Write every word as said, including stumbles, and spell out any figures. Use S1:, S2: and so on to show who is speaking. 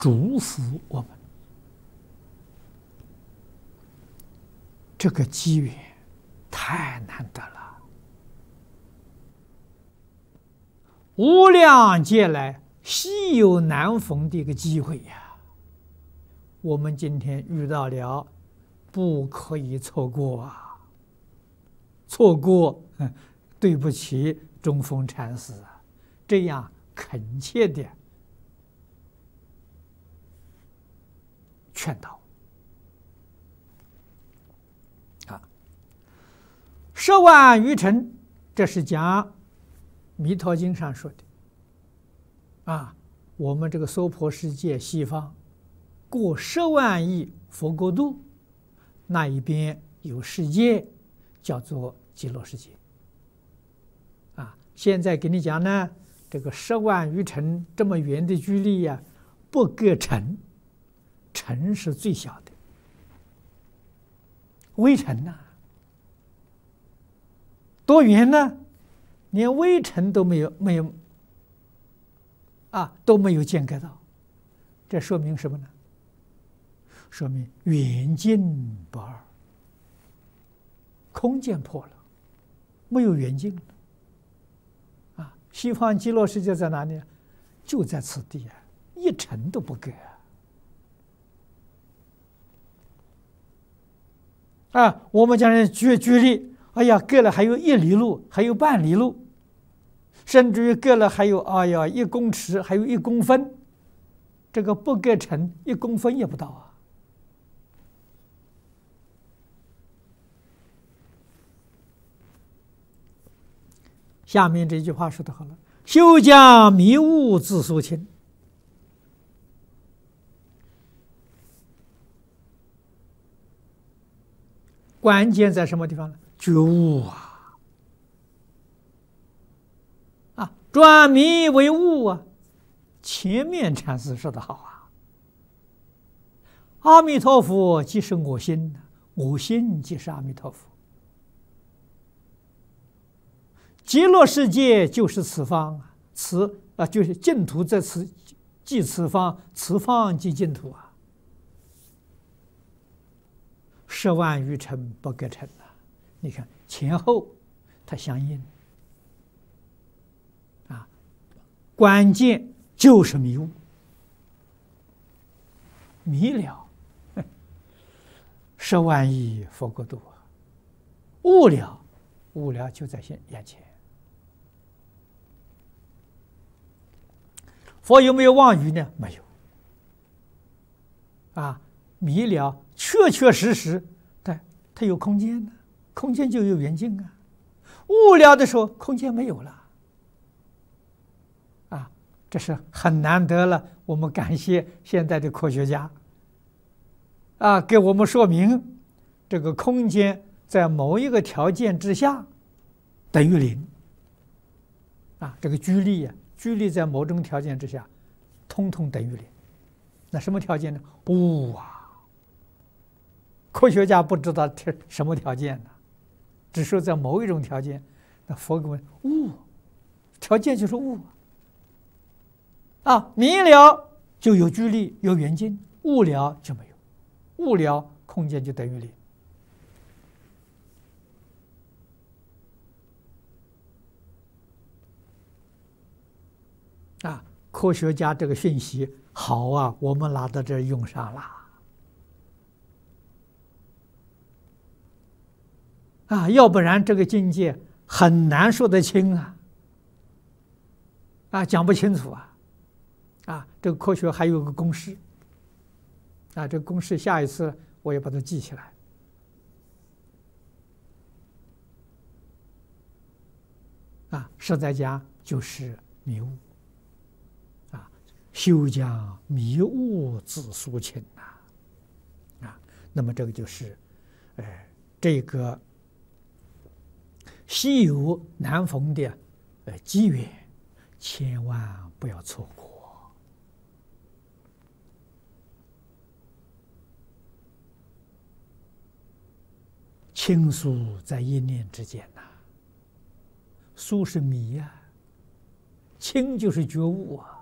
S1: 祝福我们。这个机缘太难得了，无量劫来稀有难逢的一个机会呀！我们今天遇到了，不可以错过啊！错过，对不起中峰禅师啊！这样恳切的劝导啊！十万余尘，这是讲《弥陀经》上说的啊。我们这个娑婆世界西方过十万亿佛国度，那一边有世界叫做极乐世界啊。现在给你讲呢，这个十万余尘这么远的距离呀、啊，不隔尘，尘是最小的，微尘呐、啊，多远呢？连微尘都没有，没有啊，都没有间隔到。这说明什么呢？说明远近不二，空间破了，没有远近了。啊，西方极乐世界在哪里？就在此地啊，一尘都不隔啊！啊，我们讲举举例，哎呀，隔了还有一里路，还有半里路，甚至于隔了还有哎呀一公尺，还有一公分，这个不隔尘一公分也不到啊！下面这句话说得好了：“休将迷悟自肃清。”关键在什么地方呢？觉悟啊！啊，转迷为悟啊！前面禅师说得好啊：“阿弥陀佛即是我心，我心即是阿弥陀佛。极乐世界就是此方，此啊就是净土在此，即此方，此方即净土啊。十万余尘不隔尘啊！你看前后它相应啊，关键就是迷悟，迷了，十万亿佛国度啊，悟了，悟了就在现眼前。佛有没有妄语呢？没有。啊，迷了，确确实实，但它有空间呢，空间就有远近啊。悟了的时候，空间没有了。啊，这是很难得了。我们感谢现在的科学家，啊，给我们说明这个空间在某一个条件之下等于零。啊，这个居力啊。居力在某种条件之下，通通等于零。那什么条件呢？悟啊！科学家不知道什么条件呢，只说在某一种条件，那佛给我们悟，条件就是悟啊！迷了就有居力，有远近；悟了就没有，悟了空间就等于零。啊，科学家这个讯息好啊，我们拿到这儿用上了。啊，要不然这个境界很难说得清啊，啊，讲不清楚啊，啊，这个科学还有个公式，啊，这个公式下一次我也把它记起来。啊，实在讲就是迷悟。休将迷悟自肃清啊！啊，那么这个就是，呃，这个稀有难逢的呃机缘，千万不要错过。清疏在一念之间呐、啊，疏是迷呀、啊，清就是觉悟啊。